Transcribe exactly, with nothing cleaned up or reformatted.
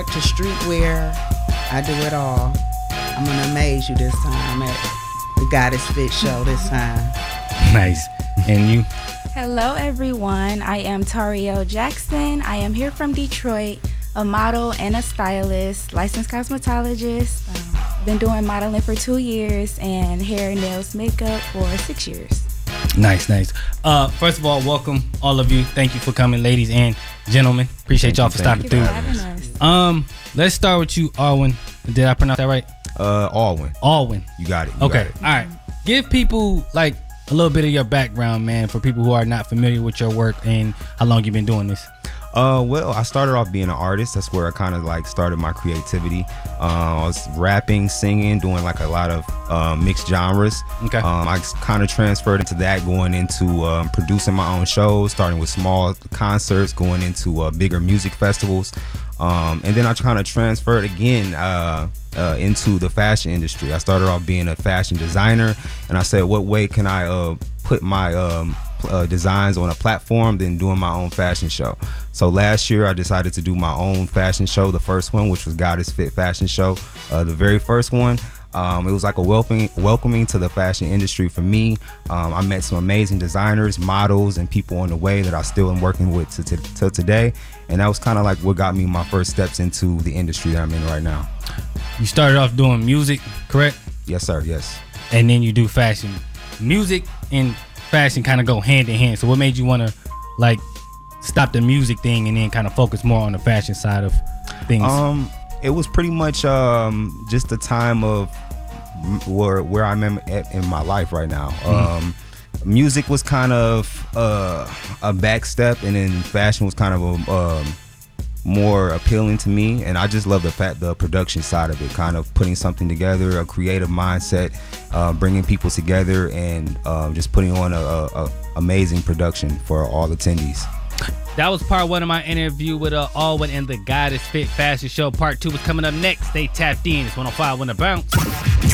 To streetwear, I do it all. I'm gonna amaze you this time at the Goddess Fit show this time. Nice. And you? Hello, everyone. I am Tariel Jackson. I am here from Detroit, a model and a stylist, licensed cosmetologist. Um, been doing modeling for two years and hair, nails, makeup for six years. Nice, nice. Uh, first of all, welcome all of you. Thank you for coming, ladies and gentlemen. Appreciate y'all for stopping Thank you through. for having us. Um, let's start with you, Alwyn. Did I pronounce that right? Uh, Alwyn. Alwyn. You got it. You Okay. got it. All right. Give people like a little bit of your background, man, for people who are not familiar with your work and how long you've been doing this. Uh, well, I started off being an artist. That's where I kind of like started my creativity. Uh, I was rapping, singing, doing like a lot of uh, mixed genres. Okay. Um, I kind of transferred into that, going into um, producing my own shows, starting with small concerts, going into uh, bigger music festivals. Um, and then I kind of transferred again uh, uh, into the fashion industry. I started off being a fashion designer, and I said, what way can I uh, put my um, uh, designs on a platform than doing my own fashion show? So last year I decided to do my own fashion show, the first one, which was Goddess Fit Fashion Show. Uh, the very first one. Um, it was like a welcoming, welcoming to the fashion industry for me. Um, I met some amazing designers, models, and people on the way that I still am working with to, to, to today. And that was kind of like what got me my first steps into the industry that I'm in right now. You started off doing music, correct? Yes, sir. Yes. And then you do fashion. Music and fashion kind of go hand in hand. So what made you want to like stop the music thing and then kind of focus more on the fashion side of things? Um, it was pretty much um, just the time of where where I'm at in my life right now. Mm-hmm. Um, music was kind of uh, a back step, and then fashion was kind of a, um, more appealing to me. And I just love the fact the production side of it, kind of putting something together, a creative mindset, uh, bringing people together, and uh, just putting on a, a, a amazing production for all attendees. That was part one of my interview with uh, Alwyn and the Goddess Fit Fashion Show. Part two is coming up next. Stay tapped in. It's one oh five when the bounce.